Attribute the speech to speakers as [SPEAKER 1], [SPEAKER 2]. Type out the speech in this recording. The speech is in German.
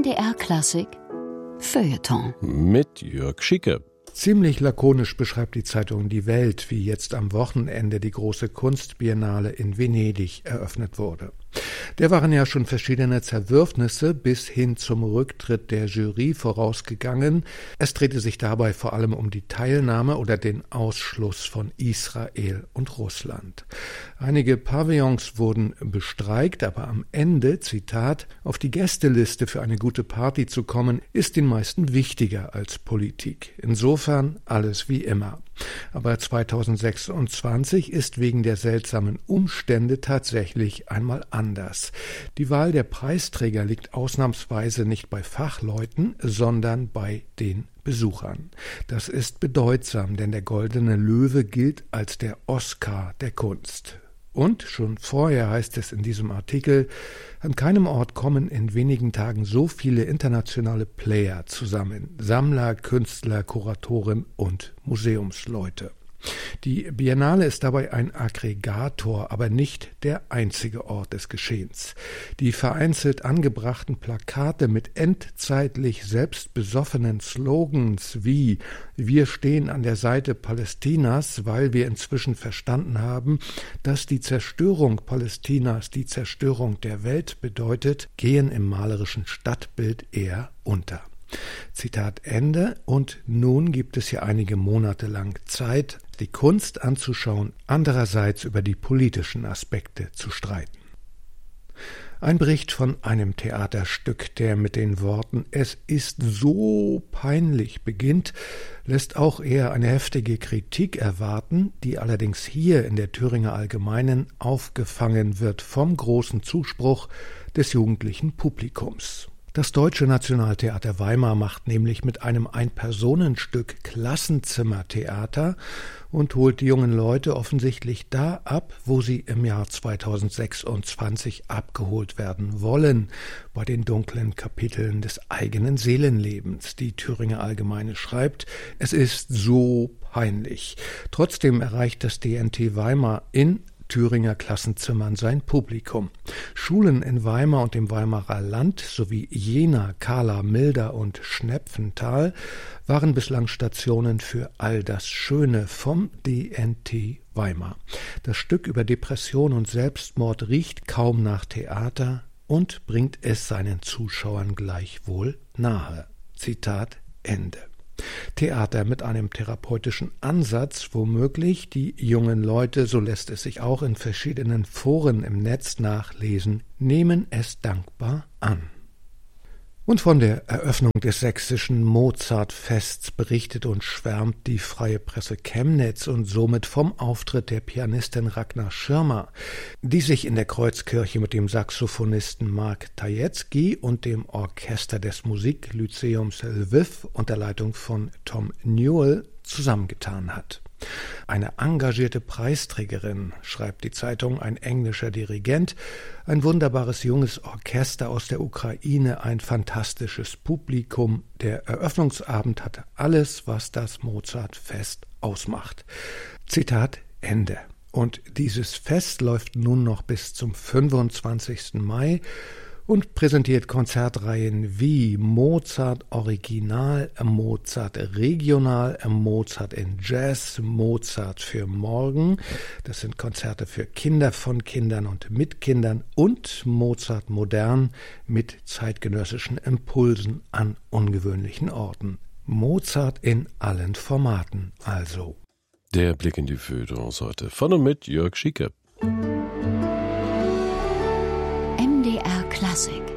[SPEAKER 1] MDR Klassik Feuilleton
[SPEAKER 2] mit Jörg Schicke.
[SPEAKER 3] Ziemlich lakonisch beschreibt die Zeitung Die Welt, wie jetzt am Wochenende die große Kunstbiennale in Venedig eröffnet wurde. Der waren ja schon verschiedene Zerwürfnisse bis hin zum Rücktritt der Jury vorausgegangen. Es drehte sich dabei vor allem um die Teilnahme oder den Ausschluss von Israel und Russland. Einige Pavillons wurden bestreikt, aber am Ende, Zitat, auf die Gästeliste für eine gute Party zu kommen, ist den meisten wichtiger als Politik. Insofern alles wie immer. Aber 2026 ist wegen der seltsamen Umstände tatsächlich einmal anders. Die Wahl der Preisträger liegt ausnahmsweise nicht bei Fachleuten, sondern bei den Besuchern. Das ist bedeutsam, denn der Goldene Löwe gilt als der Oscar der Kunst. Und schon vorher heißt es in diesem Artikel, an keinem Ort kommen in wenigen Tagen so viele internationale Player zusammen, Sammler, Künstler, Kuratoren und Museumsleute. Die Biennale ist dabei ein Aggregator, aber nicht der einzige Ort des Geschehens. Die vereinzelt angebrachten Plakate mit endzeitlich selbstbesoffenen Slogans wie »Wir stehen an der Seite Palästinas, weil wir inzwischen verstanden haben, dass die Zerstörung Palästinas die Zerstörung der Welt bedeutet«, gehen im malerischen Stadtbild eher unter. Zitat Ende. Und nun gibt es hier einige Monate lang Zeit, die Kunst anzuschauen, andererseits über die politischen Aspekte zu streiten. Ein Bericht von einem Theaterstück, der mit den Worten »Es ist so peinlich« beginnt, lässt auch eher eine heftige Kritik erwarten, die allerdings hier in der Thüringer Allgemeinen aufgefangen wird vom großen Zuspruch des jugendlichen Publikums. Das Deutsche Nationaltheater Weimar macht nämlich mit einem Ein-Personen-Stück Klassenzimmertheater und holt die jungen Leute offensichtlich da ab, wo sie im Jahr 2026 abgeholt werden wollen, bei den dunklen Kapiteln des eigenen Seelenlebens. Die Thüringer Allgemeine schreibt, es ist so peinlich. Trotzdem erreicht das DNT Weimar in Thüringer Klassenzimmern sein Publikum. Schulen in Weimar und dem Weimarer Land sowie Jena, Kahla, Milda und Schnepfental waren bislang Stationen für all das Schöne vom DNT Weimar. Das Stück über Depression und Selbstmord riecht kaum nach Theater und bringt es seinen Zuschauern gleichwohl nahe. Zitat Ende. Theater mit einem therapeutischen Ansatz, womöglich die jungen Leute, so lässt es sich auch in verschiedenen Foren im Netz nachlesen, nehmen es dankbar an. Und von der Eröffnung des sächsischen Mozartfests berichtet und schwärmt die Freie Presse Chemnitz und somit vom Auftritt der Pianistin Ragnar Schirmer, die sich in der Kreuzkirche mit dem Saxophonisten Mark Tajecki und dem Orchester des Musiklyzeums Lviv unter Leitung von Tom Newell zusammengetan hat. Eine engagierte Preisträgerin, schreibt die Zeitung, ein englischer Dirigent, ein wunderbares junges Orchester aus der Ukraine, ein fantastisches Publikum. Der Eröffnungsabend hatte alles, was das Mozartfest ausmacht. Zitat Ende. Und dieses Fest läuft nun noch bis zum 25. Mai und präsentiert Konzertreihen wie Mozart Original, Mozart Regional, Mozart in Jazz, Mozart für morgen. Das sind Konzerte für Kinder, von Kindern und mit Kindern und Mozart modern mit zeitgenössischen Impulsen an ungewöhnlichen Orten. Mozart in allen Formaten also.
[SPEAKER 2] Der Blick in die Feuilletons heute von und mit Jörg Schicke.
[SPEAKER 1] MDR Klassik